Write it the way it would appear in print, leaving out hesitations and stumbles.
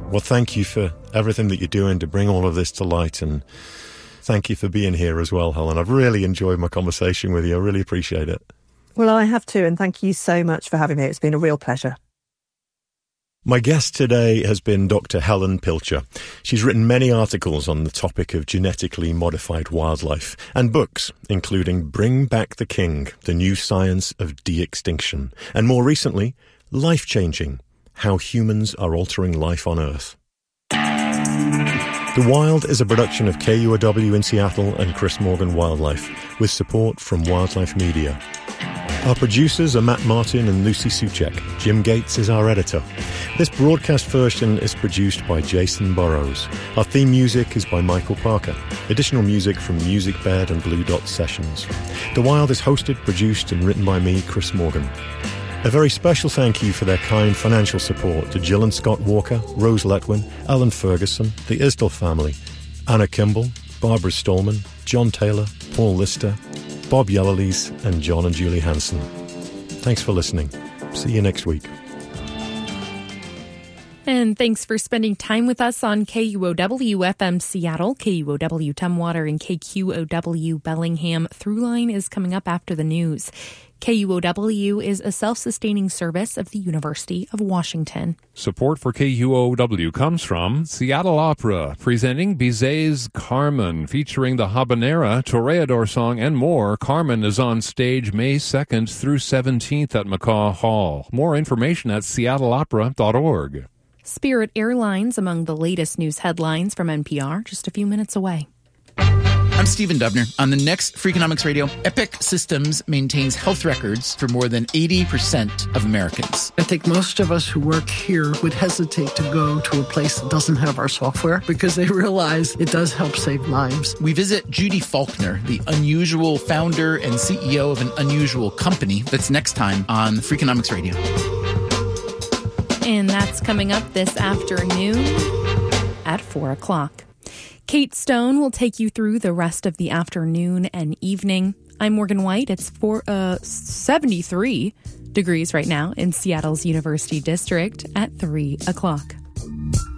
Well, thank you for everything that you're doing to bring all of this to light, and thank you for being here as well, Helen. I've really enjoyed my conversation with you. I really appreciate it. Well, I have too, and thank you so much for having me. It's been a real pleasure. My guest today has been Dr. Helen Pilcher. She's written many articles on the topic of genetically modified wildlife and books, including Bring Back the King, The New Science of De-Extinction, and more recently, Life-Changing, How Humans Are Altering Life on Earth. The Wild is a production of KUOW in Seattle and Chris Morgan Wildlife, with support from Wildlife Media. Our producers are Matt Martin and Lucy Suchek. Jim Gates is our editor. This broadcast version is produced by Jason Burrows. Our theme music is by Michael Parker. Additional music from Music Bed and Blue Dot Sessions. The Wild is hosted, produced and written by me, Chris Morgan. A very special thank you for their kind financial support to Jill and Scott Walker, Rose Letwin, Alan Ferguson, the Isdell family, Anna Kimball, Barbara Stallman, John Taylor, Paul Lister, Bob Yellowlees, and John and Julie Hansen. Thanks for listening. See you next week. And thanks for spending time with us on KUOW-FM Seattle, KUOW Tumwater, and KQOW Bellingham. Throughline is coming up after the news. KUOW is a self-sustaining service of the University of Washington. Support for KUOW comes from Seattle Opera, presenting Bizet's Carmen, featuring the Habanera, Toreador song, and more. Carmen is on stage May 2nd through 17th at McCaw Hall. More information at seattleopera.org. Spirit Airlines among the latest news headlines from NPR, just a few minutes away. I'm Stephen Dubner. On the next Freakonomics Radio, Epic Systems maintains health records for more than 80% of Americans. I think most of us who work here would hesitate to go to a place that doesn't have our software because they realize it does help save lives. We visit Judy Faulkner, the unusual founder and CEO of an unusual company. That's next time on Freakonomics Radio. And that's coming up this afternoon at 4 o'clock. Kate Stone will take you through the rest of the afternoon and evening. I'm Morgan White. It's 73 degrees right now in Seattle's University District at 3 o'clock.